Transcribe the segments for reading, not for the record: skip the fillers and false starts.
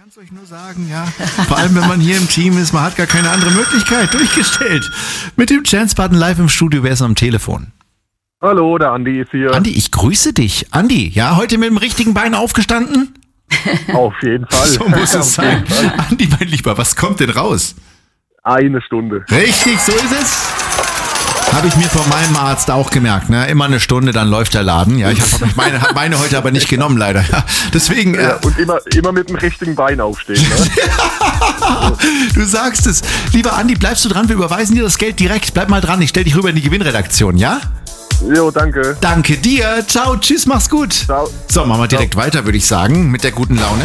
kann es euch nur sagen, ja. Vor allem, wenn man hier im Team ist, man hat gar keine andere Möglichkeit. Durchgestellt. Mit dem Chance-Button live im Studio. Wer ist am Telefon? Hallo, der Andi ist hier. Andi, ich grüße dich. Andi, ja, heute mit dem richtigen Bein aufgestanden? Auf jeden Fall. So muss es sein. Andi, mein Lieber, was kommt denn raus? Eine Stunde. Richtig, so ist es. Habe ich mir von meinem Arzt auch gemerkt, ne? Immer eine Stunde, dann läuft der Laden. Ja, ich habe meine heute aber nicht genommen, leider. Ja, deswegen. Ja, und immer mit dem richtigen Bein aufstehen. Ne? Du sagst es. Lieber Andi, bleibst du dran? Wir überweisen dir das Geld direkt. Bleib mal dran. Ich stell dich rüber in die Gewinnredaktion, ja? Jo, danke. Danke dir. Ciao, tschüss, mach's gut. Ciao. So, machen wir direkt weiter, würde ich sagen, mit der guten Laune.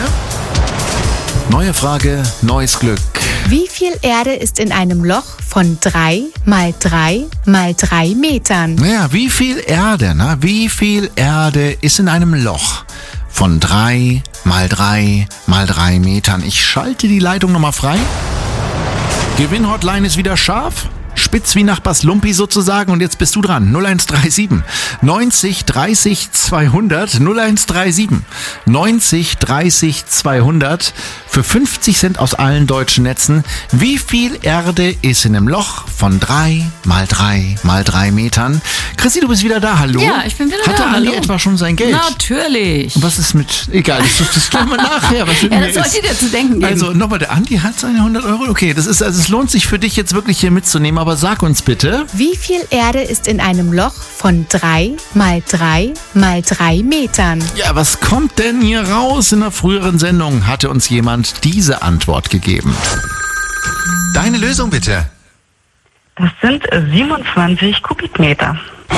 Neue Frage, neues Glück. Wie viel Erde ist in einem Loch von 3 mal 3 mal 3 Metern? Naja, wie viel Erde, ne? Wie viel Erde ist in einem Loch von 3 mal 3 mal 3 Metern? Ich schalte die Leitung nochmal frei. Gewinnhotline ist wieder scharf. Spitz wie Nachbars Lumpi sozusagen. Und jetzt bist du dran. 0137 90 30 200 0137 90 30 200 für 50 Cent aus allen deutschen Netzen. Wie viel Erde ist in einem Loch von 3 mal 3 mal 3 Metern? Chrissy, du bist wieder da. Hallo? Ja, ich bin wieder Hatte da. Andi Hallo. etwa schon sein Geld? Natürlich. Und was ist mit... Egal, das klären wir nachher. Was mit Ja, mir das sollte ist. dir zu denken geben. Also nochmal, der Andi hat seine 100 Euro. Okay, das ist, also es lohnt sich für dich jetzt wirklich hier mitzunehmen, aber sag uns bitte. Wie viel Erde ist in einem Loch von 3 mal 3 mal 3 Metern? Ja, was kommt denn hier raus? In einer früheren Sendung hatte uns jemand diese Antwort gegeben. Deine Lösung bitte. Das sind 27 Kubikmeter.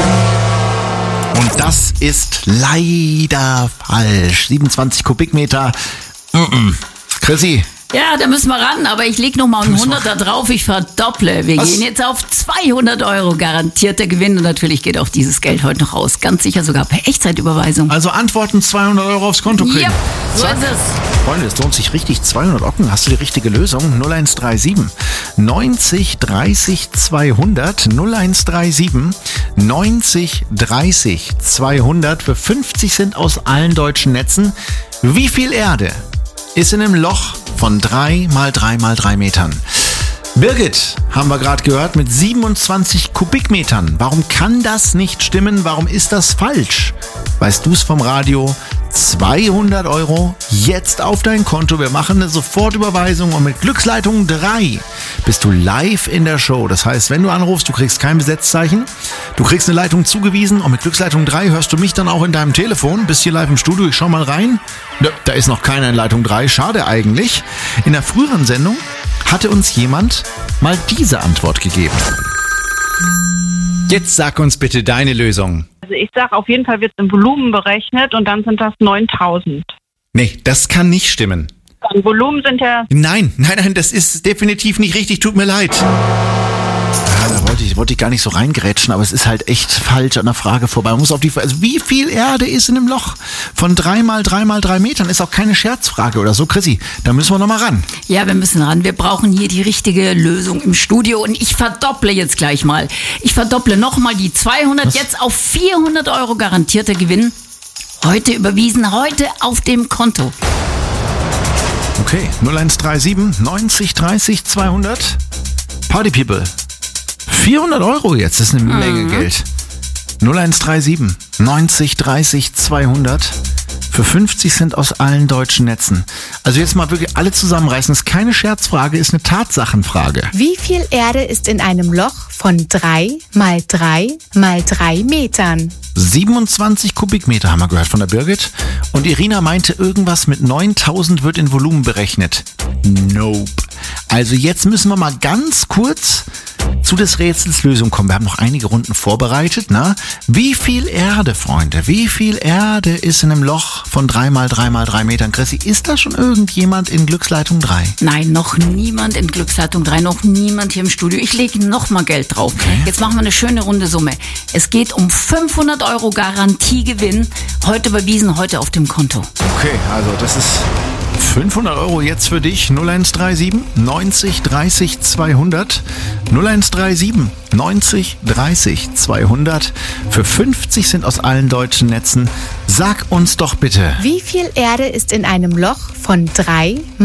Und das ist leider falsch. 27 Kubikmeter. Chrissy. Ja, da müssen wir ran, aber ich leg noch mal einen 100er drauf, ich verdopple. Wir gehen jetzt auf 200 Euro garantierter Gewinn und natürlich geht auch dieses Geld heute noch raus. Ganz sicher sogar per Echtzeitüberweisung. Also Antworten 200 Euro aufs Konto kriegen. Ja, so ist es. Freunde, es lohnt sich richtig. 200 Ocken. Hast du die richtige Lösung? 0137 90 30 200 0137 90 30 200 für 50 Cent aus allen deutschen Netzen. Wie viel Erde ist in einem Loch von 3 mal 3 mal 3 Metern? Birgit, haben wir gerade gehört, mit 27 Kubikmetern. Warum kann das nicht stimmen? Warum ist das falsch? Weißt du es vom Radio? 200 Euro jetzt auf dein Konto. Wir machen eine Sofortüberweisung und mit Glücksleitung 3 bist du live in der Show. Das heißt, wenn du anrufst, du kriegst kein Besetzzeichen, du kriegst eine Leitung zugewiesen und mit Glücksleitung 3 hörst du mich dann auch in deinem Telefon. Bist hier live im Studio, ich schau mal rein. Da ist noch keiner in Leitung 3, schade eigentlich. In der früheren Sendung hatte uns jemand mal diese Antwort gegeben. Jetzt sag uns bitte deine Lösung. Also ich sage, auf jeden Fall wird es im Volumen berechnet und dann sind das 9000. Nee, das kann nicht stimmen. Dann Volumen sind ja... Nein, das ist definitiv nicht richtig, tut mir leid. Ja, da wollte ich gar nicht so reingrätschen, aber es ist halt echt falsch an der Frage vorbei. Man muss auf die Frage, also wie viel Erde ist in einem Loch von 3 mal 3 mal 3 Metern? Ist auch keine Scherzfrage oder so. Chrissy, da müssen wir nochmal ran. Ja, wir müssen ran. Wir brauchen hier die richtige Lösung im Studio und ich verdopple jetzt gleich mal. Ich verdopple nochmal die 200 jetzt auf 400 Euro garantierter Gewinn. Heute überwiesen, heute auf dem Konto. Okay, 0137 90 30 200. Party People. 400 Euro jetzt, das ist eine Menge Geld. 0137 90 30 200 für 50 Cent aus allen deutschen Netzen. Also jetzt mal wirklich alle zusammenreißen. Das ist keine Scherzfrage, ist eine Tatsachenfrage. Wie viel Erde ist in einem Loch von 3 mal 3 mal 3 Metern? 27 Kubikmeter haben wir gehört von der Birgit. Und Irina meinte, irgendwas mit 9000 wird in Volumen berechnet. Nope. Also jetzt müssen wir mal ganz kurz zu des Rätsels Lösung kommen. Wir haben noch einige Runden vorbereitet. Na? Wie viel Erde, Freunde, wie viel Erde ist in einem Loch von 3 mal 3 mal 3 Metern? Chrissy, ist da schon irgendjemand in Glücksleitung 3? Nein, noch niemand in Glücksleitung 3, noch niemand hier im Studio. Ich lege noch mal Geld drauf. Okay. Jetzt machen wir eine schöne runde Summe. Es geht um 500 Euro Garantiegewinn. Heute überwiesen, heute auf dem Konto. Okay, also das ist 500 Euro jetzt für dich. 0137 90 30 200. 0137 90 30 200. Für 50 Cent aus allen deutschen Netzen. Sag uns doch bitte. Wie viel Erde ist in einem Loch von 3